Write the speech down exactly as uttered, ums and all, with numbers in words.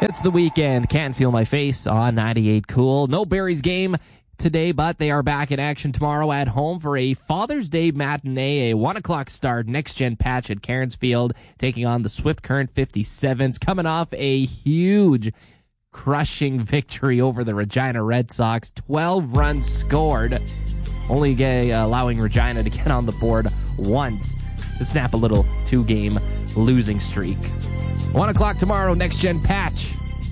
It's the weekend. Can't feel my face on ninety-eight Cool. No Berries game today, but they are back in action tomorrow at home for a Father's Day matinee, a one o'clock start. Next Gen Patch at Cairns Field taking on the Swift Current fifty-sevens, coming off a huge crushing victory over the Regina Red Sox. twelve runs scored, only get, uh, allowing Regina to get on the board once to snap a little two-game losing streak. one o'clock tomorrow, Next Gen Patch